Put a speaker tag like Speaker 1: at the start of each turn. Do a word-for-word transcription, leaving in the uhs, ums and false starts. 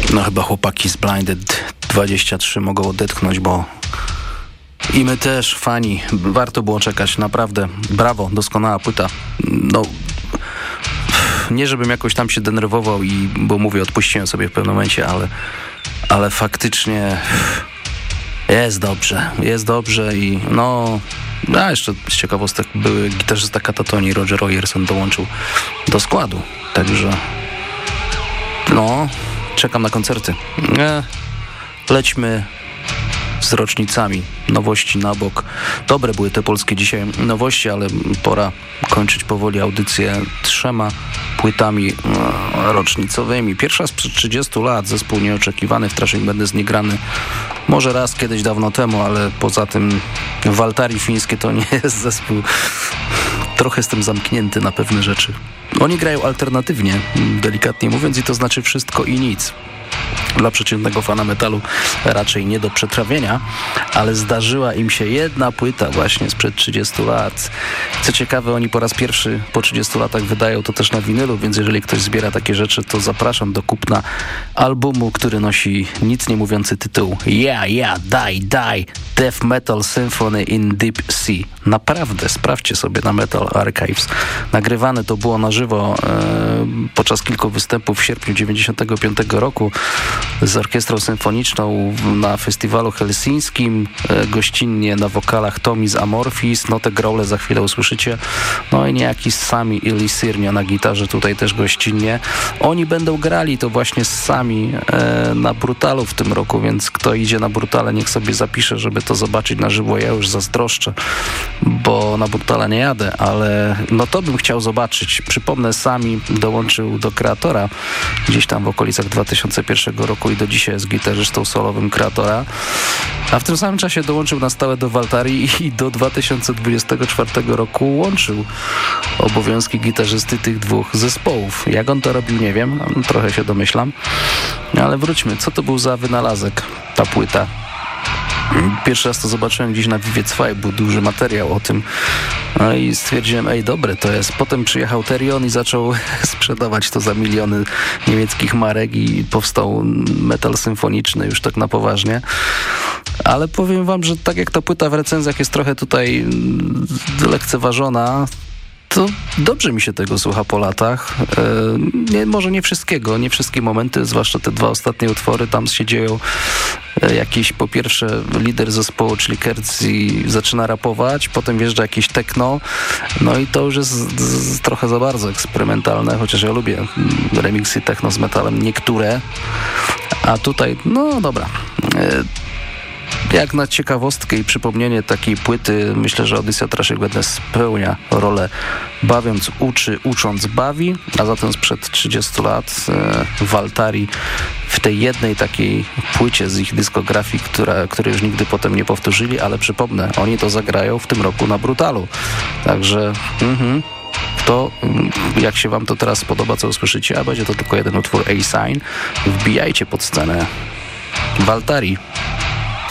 Speaker 1: No chyba chłopaki z Blinded dwadzieścia trzy mogą odetchnąć, bo i my też, fani, warto było czekać, naprawdę. Brawo, doskonała płyta. No, nie żebym jakoś tam się denerwował i, bo mówię, odpuściłem sobie w pewnym momencie, ale, ale faktycznie jest dobrze, jest dobrze i no, a jeszcze z ciekawostek były gitarzysta Katatoni, Roger Rogerson dołączył do składu, także no, czekam na koncerty. E, lećmy z rocznicami, nowości na bok. Dobre były te polskie dzisiaj nowości, ale pora kończyć powoli audycję trzema płytami e, rocznicowymi. Pierwsza sprzed trzydziestu lat, zespół nieoczekiwany, w Trashing Madness niegrany może raz kiedyś dawno temu, ale poza tym Waltari fińskie to nie jest zespół. Trochę jestem zamknięty na pewne rzeczy. Oni grają alternatywnie, delikatnie mówiąc, i to znaczy wszystko i nic. Dla przeciętnego fana metalu raczej nie do przetrawienia, ale zdarzyła im się jedna płyta właśnie sprzed trzydziestu lat. Co ciekawe, oni po raz pierwszy po trzydziestu latach wydają to też na winylu, więc jeżeli ktoś zbiera takie rzeczy, to zapraszam do kupna albumu, który nosi nic nie mówiący tytuł Yeah, yeah, Die, Die, Death Metal Symphony in Deep Sea. Naprawdę, sprawdźcie sobie na Metal Archives. Nagrywane to było na żywo e, podczas kilku występów w sierpniu dziewięćdziesiątego piątego roku z orkiestrą symfoniczną na festiwalu helsińskim, e, gościnnie na wokalach Tomis Amorphis, no te growle za chwilę usłyszycie, no i niejaki Sami Ilisirnia na gitarze tutaj też gościnnie. Oni będą grali to właśnie z Sami e, na Brutalu w tym roku, więc kto idzie na Brutale, niech sobie zapisze, żeby to zobaczyć na żywo. Ja już zazdroszczę, bo na Brutala nie jadę, ale no to bym chciał zobaczyć. Przypomnę, Sami dołączył do Kreatora gdzieś tam w okolicach dwa tysiące pierwszego roku i do dzisiaj jest gitarzystą solowym Kreatora, a w tym samym czasie dołączył na stałe do Waltari i do dwa tysiące dwudziestego czwartego roku łączył obowiązki gitarzysty tych dwóch zespołów. Jak on to robił, nie wiem, trochę się domyślam, ale wróćmy. Co to był za wynalazek, ta płyta? Pierwszy raz to zobaczyłem gdzieś na Vivid Five, był duży materiał o tym, no i stwierdziłem, ej, dobre to jest. Potem przyjechał Therion i zaczął sprzedawać to za miliony niemieckich marek i powstał metal symfoniczny już tak na poważnie. Ale powiem wam, że tak jak ta płyta w recenzjach jest trochę tutaj lekceważona, to dobrze mi się tego słucha po latach. E, nie, może nie wszystkiego, nie wszystkie momenty, zwłaszcza te dwa ostatnie utwory, tam się dzieją e, jakiś, po pierwsze lider zespołu, czyli Kerzi, zaczyna rapować, potem wjeżdża jakiś techno, no i to już jest z, z, trochę za bardzo eksperymentalne, chociaż ja lubię remixy techno z metalem, niektóre, a tutaj, no dobra. E, Jak na ciekawostkę i przypomnienie takiej płyty, myślę, że audycja Trashing Madness spełnia rolę bawiąc uczy, ucząc bawi, a zatem sprzed trzydziestu lat e, Waltari w tej jednej takiej płycie z ich dyskografii, która, której już nigdy potem nie powtórzyli, ale przypomnę, oni to zagrają w tym roku na Brutalu. Także mhm. To jak się wam to teraz spodoba, co usłyszycie, a będzie to tylko jeden utwór A-Sign, wbijajcie pod scenę Waltari.